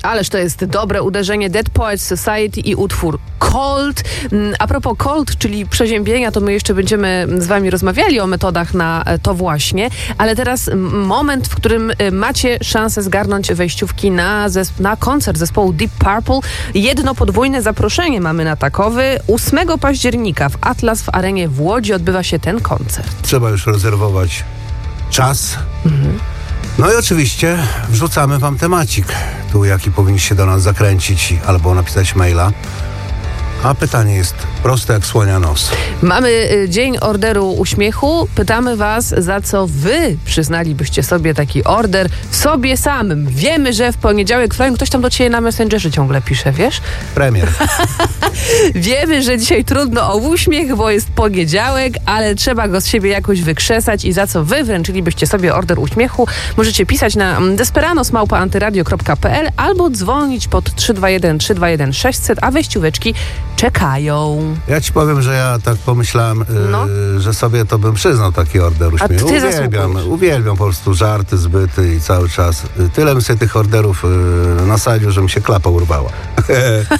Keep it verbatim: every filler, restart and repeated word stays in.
Ależ to jest dobre uderzenie. Dead Poets Society i utwór Cold. A propos cold, czyli przeziębienia, to my jeszcze będziemy z wami rozmawiali o metodach na to właśnie, ale teraz moment, w którym macie szansę zgarnąć wejściówki na, zesp- na koncert zespołu Deep Purple. Jedno podwójne zaproszenie mamy na takowy. ósmego października w Atlas w Arenie w Łodzi odbywa się ten koncert. Trzeba już rezerwować czas. Mhm. No i oczywiście wrzucamy wam temacik, tu jaki powinniście do nas zakręcić albo napisać maila. A pytanie jest proste jak słonia nos. Mamy y, dzień orderu uśmiechu. Pytamy was, za co wy przyznalibyście sobie taki order sobie samym. Wiemy, że w poniedziałek, Florian, ktoś tam do ciebie na Messengerze ciągle pisze, wiesz? Premier. Wiemy, że dzisiaj trudno o uśmiech, bo jest poniedziałek, ale trzeba go z siebie jakoś wykrzesać i za co wy wręczylibyście sobie order uśmiechu, możecie pisać na desperanos małpa antyradio kropka pe el albo dzwonić pod trzy dwa jeden trzy dwa jeden sześćset, a wejścióweczki czekają. Ja ci powiem, że ja tak pomyślałem, No. yy, że sobie to bym przyznał taki order uśmiechu. A ty Uwielbiam, zasługujesz. uwielbiam po prostu żarty, zbyty i cały czas. Tyle bym sobie tych orderów yy, nasadził, że mi się klapa urwała.